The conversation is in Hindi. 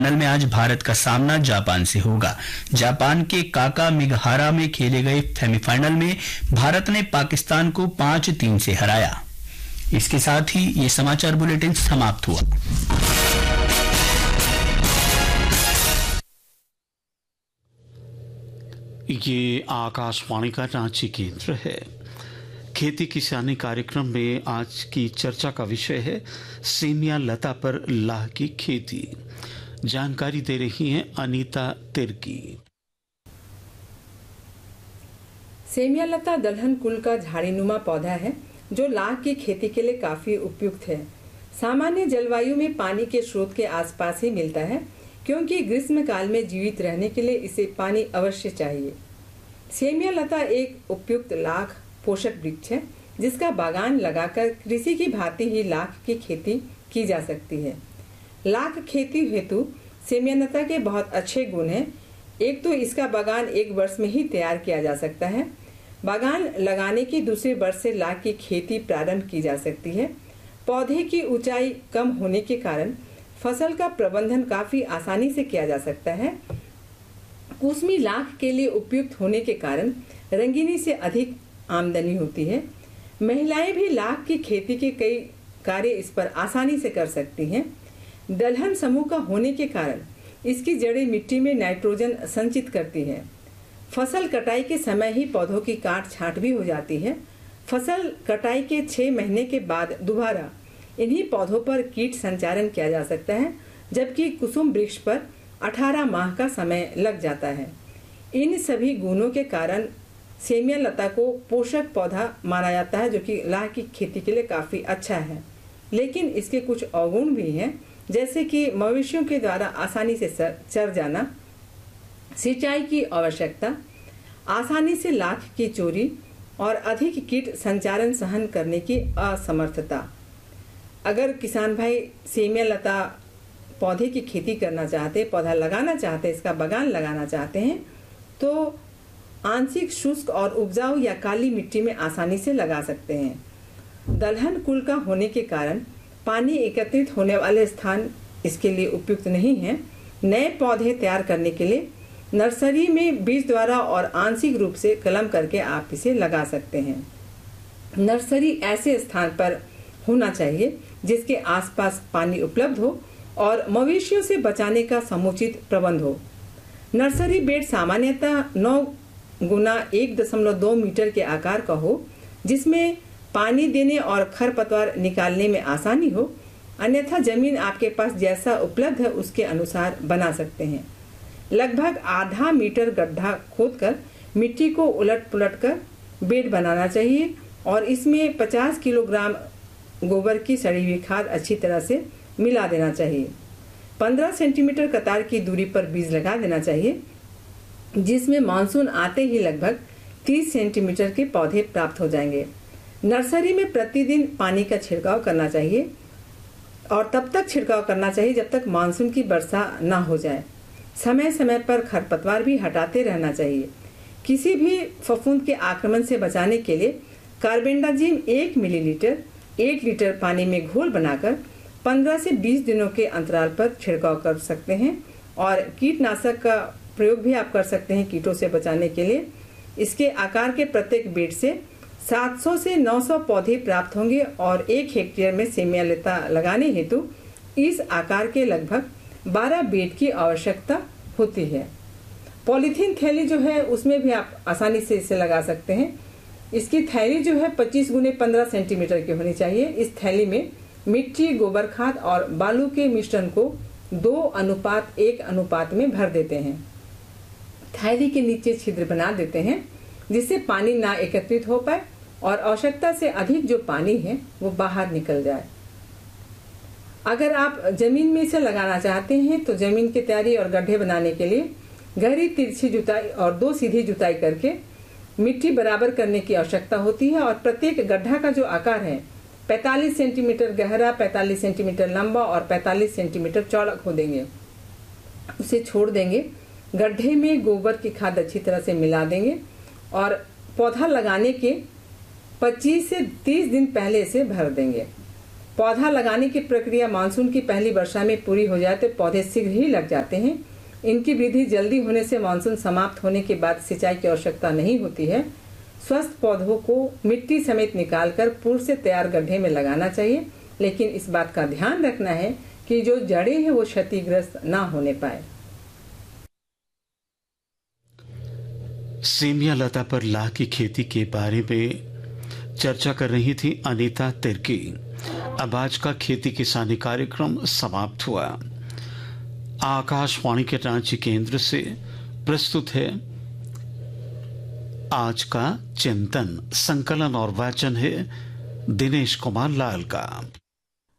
फाइनल में आज भारत का सामना जापान से होगा। जापान के काकामिगहारा में खेले गए सेमीफाइनल में भारत ने पाकिस्तान को 5-3 से हराया। इसके साथ ही ये समाचार बुलेटिन समाप्त हुआ। ये आकाशवाणी का रांची केंद्र है। खेती किसानी कार्यक्रम में आज की चर्चा का विषय है सेमिया लता पर लाह की खेती। जानकारी दे रही हैं अनीता तिर्की। सेमिया लता दलहन कुल का झाड़ीनुमा पौधा है जो लाह की खेती के लिए काफी उपयुक्त है। सामान्य जलवायु में पानी के स्रोत के आसपास ही मिलता है क्योंकि ग्रीष्म काल में जीवित रहने के लिए इसे पानी अवश्य चाहिए। सेमिया लता एक उपयुक्त लाख पोषक वृक्ष है जिसका बागान लगाकर कृषि की भांति ही लाख की खेती की जा सकती है। लाख खेती हेतु सेमिया लता के बहुत अच्छे गुण हैं। एक तो इसका बागान 1 वर्ष में ही तैयार किया जा सकता है। बागान लगाने के दूसरे वर्ष से लाख की खेती प्रारंभ की जा सकती है। पौधे की ऊंचाई कम होने के कारण फसल का प्रबंधन काफी आसानी से किया जा सकता है। कुसमी लाख के लिए उपयुक्त होने के कारण रंगीनी से अधिक आमदनी होती है। महिलाएं भी लाख की खेती के कई कार्य इस पर आसानी से कर सकती हैं। दलहन समूह का होने के कारण इसकी जड़ें मिट्टी में नाइट्रोजन संचित करती है। फसल कटाई के समय ही पौधों की काट छांट भी हो जाती है। फसल कटाई के 6 महीने के बाद दोबारा इन्हीं पौधों पर कीट संचारण किया जा सकता है, जबकि कुसुम वृक्ष पर 18 माह का समय लग जाता है। इन सभी गुणों के कारण सेमिया लता को पोषक पौधा माना जाता है जो कि लाह की खेती के लिए काफी अच्छा है। लेकिन इसके कुछ अवगुण भी हैं, जैसे कि मवेशियों के द्वारा आसानी से चर जाना, सिंचाई की आवश्यकता, आसानी से लाख की चोरी और अधिक कीट संचारण सहन करने की असमर्थता। अगर किसान भाई सेमिया लता पौधे की खेती करना चाहते, पौधा लगाना चाहते, इसका बागान लगाना चाहते हैं तो आंशिक शुष्क और उपजाऊ या काली मिट्टी में आसानी से लगा सकते हैं। दलहन कुल का होने के कारण पानी एकत्रित होने वाले स्थान इसके लिए उपयुक्त नहीं है। नए पौधे तैयार करने के लिए नर्सरी में बीज द्वारा और आंशिक रूप से कलम करके आप इसे लगा सकते हैं। नर्सरी ऐसे स्थान पर होना चाहिए जिसके आसपास पानी उपलब्ध हो और मवेशियों से बचाने का समुचित प्रबंध हो। नर्सरी बेड सामान्यतः 9 गुना 1.2 मीटर के आकार का हो, जिसमें पानी देने और खरपतवार निकालने में आसानी हो। अन्यथा जमीन आपके पास जैसा उपलब्ध है उसके अनुसार बना सकते हैं। लगभग आधा मीटर गड्ढा खोदकर मिट्टी को उलट पुलट कर बेड बनाना चाहिए और इसमें 50 किलोग्राम गोबर की सड़ी हुई खाद अच्छी तरह से मिला देना चाहिए। 15 सेंटीमीटर कतार की दूरी पर बीज लगा देना चाहिए, जिसमें मानसून आते ही लगभग 30 सेंटीमीटर के पौधे प्राप्त हो जाएंगे। नर्सरी में प्रतिदिन पानी का छिड़काव करना चाहिए और तब तक छिड़काव करना चाहिए जब तक मानसून की वर्षा न हो जाए। समय समय पर खरपतवार भी हटाते रहना चाहिए। किसी भी फफूंद के आक्रमण से बचाने के लिए कार्बेंडाजिम 1 मिलीलीटर 1 लीटर पानी में घोल बनाकर 15 से 20 दिनों के अंतराल पर छिड़काव कर सकते हैं और कीटनाशक का प्रयोग भी आप कर सकते हैं कीटों से बचाने के लिए। इसके आकार के प्रत्येक बेड से 700 से 900 पौधे प्राप्त होंगे और 1 हेक्टेयर में सेमिया लता लगाने हेतु इस आकार के लगभग 12 बेड की आवश्यकता होती है। पॉलीथीन थैली जो है उसमें भी आप आसानी से इसे लगा सकते हैं। इसकी थैली जो है 25 गुने 15 सेंटीमीटर की होनी चाहिए। इस थैली में मिट्टी, गोबर खाद और बालू के मिश्रण को 2:1 अनुपात में भर देते हैं। थैली के नीचे छिद्र बना देते हैं जिससे पानी ना एकत्रित हो पाए और आवश्यकता से अधिक जो पानी है वो बाहर निकल जाए। अगर आप जमीन में इसे लगाना चाहते हैं तो जमीन की तैयारी और गड्ढे बनाने के लिए गहरी तिरछी जुताई और 2 सीधी जुताई करके मिट्टी बराबर करने की आवश्यकता होती है और प्रत्येक गड्ढा का जो आकार है 45 सेंटीमीटर गहरा, 45 सेंटीमीटर लंबा और 45 सेंटीमीटर चौड़ा खोदेंगे। उसे छोड़ देंगे। गड्ढे में गोबर की खाद अच्छी तरह से मिला देंगे और पौधा लगाने के 25 से 30 दिन पहले इसे भर देंगे। पौधा लगाने की प्रक्रिया मानसून की पहली वर्षा में पूरी हो जाए तो पौधे शीघ्र ही लग जाते हैं। इनकी वृद्धि जल्दी होने से मानसून समाप्त होने के बाद सिंचाई की आवश्यकता नहीं होती है। स्वस्थ पौधों को मिट्टी समेत निकालकर पूर्व से तैयार गड्ढे में लगाना चाहिए, लेकिन इस बात का ध्यान रखना है कि जो जड़ें हैं वो क्षतिग्रस्त ना होने पाए। सेमिया लता पर लाह की खेती के बारे में चर्चा कर रही थी अनीता तिर्की। अब आज का खेती किसानी कार्यक्रम समाप्त हुआ। आकाशवाणी के रांची केंद्र से प्रस्तुत है आज का चिंतन। संकलन और वाचन है दिनेश कुमार लाल का।